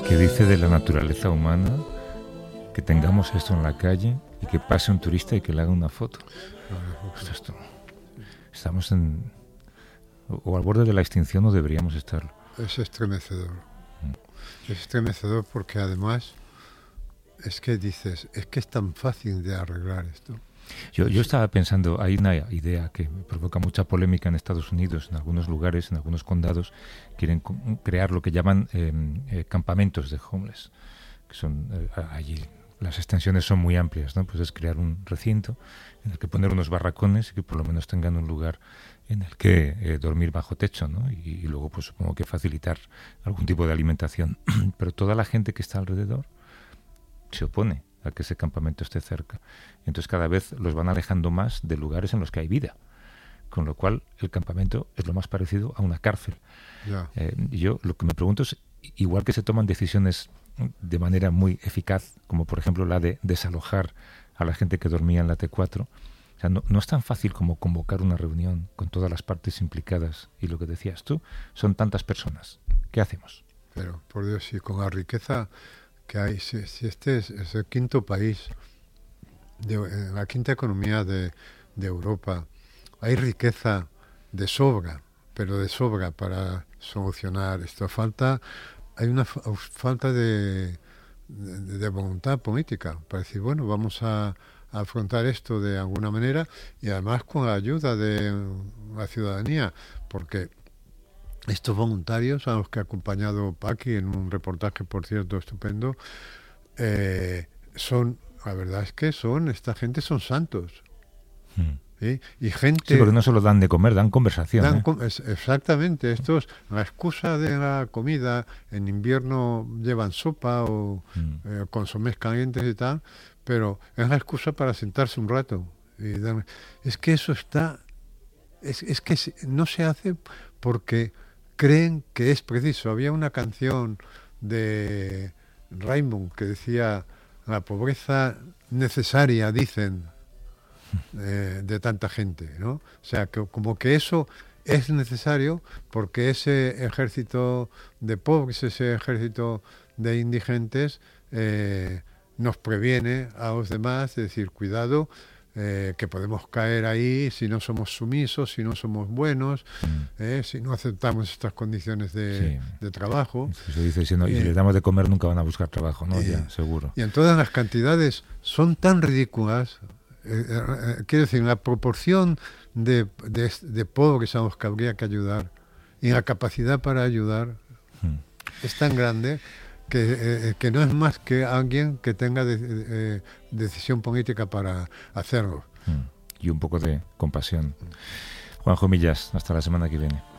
¿Qué dice de la naturaleza humana que tengamos esto en la calle y que pase un turista y que le haga una foto? Estamos o al borde de la extinción, o deberíamos estarlo. Es estremecedor. Es estremecedor porque además es que dices, es que es tan fácil de arreglar esto. Yo estaba pensando, hay una idea que provoca mucha polémica en Estados Unidos, en algunos lugares, en algunos condados, quieren crear lo que llaman campamentos de homeless, que son allí las extensiones son muy amplias, ¿no? Pues es crear un recinto en el que poner unos barracones y que por lo menos tengan un lugar en el que dormir bajo techo, ¿no? Y luego pues supongo que facilitar algún tipo de alimentación. Pero toda la gente que está alrededor se opone a que ese campamento esté cerca. Entonces cada vez los van alejando más de lugares en los que hay vida. Con lo cual el campamento es lo más parecido a una cárcel. Ya. Y yo lo que me pregunto es, igual que se toman decisiones de manera muy eficaz, como por ejemplo la de desalojar a la gente que dormía en la T4, o sea, no es tan fácil como convocar una reunión con todas las partes implicadas. Y lo que decías tú, son tantas personas. ¿Qué hacemos? Pero, por Dios, si con la riqueza que hay, si este es el quinto país, la quinta economía de Europa, hay riqueza de sobra, pero de sobra para solucionar esto. Hay una falta de voluntad política para decir, bueno, vamos a afrontar esto de alguna manera, y además con la ayuda de la ciudadanía, porque estos voluntarios a los que ha acompañado Paqui en un reportaje, por cierto, estupendo, la verdad es que esta gente son santos. ¿Sí? Y gente... Sí, porque no solo dan de comer, dan conversación. Exactamente. La excusa de la comida, en invierno llevan sopa o consomés calientes y tal, pero es la excusa para sentarse un rato. Es que eso está... Es que no se hace porque creen que es preciso. Había una canción de Raymond que decía, la pobreza necesaria, dicen, de tanta gente, ¿no? O sea, que como que eso es necesario porque ese ejército de pobres, ese ejército de indigentes nos previene a los demás, es decir, cuidado, que podemos caer ahí si no somos sumisos, si no somos buenos, si no aceptamos estas condiciones de trabajo. Se dice, y si les damos de comer nunca van a buscar trabajo, ¿no? Ya, seguro. Y en todas las cantidades son tan ridículas. Quiero decir, la proporción de pobres a los que habría que ayudar y la capacidad para ayudar es tan grande que no es más que alguien que tenga decisión política para hacerlo. Y un poco de compasión. Juanjo Millas, hasta la semana que viene.